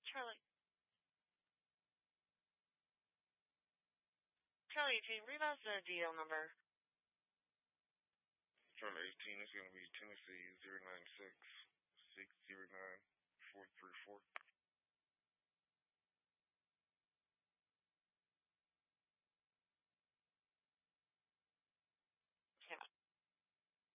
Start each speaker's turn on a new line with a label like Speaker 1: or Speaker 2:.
Speaker 1: Charlie. Charlie 18, read us the DL number.
Speaker 2: Charlie 18 is going to be Tennessee 096 609 434.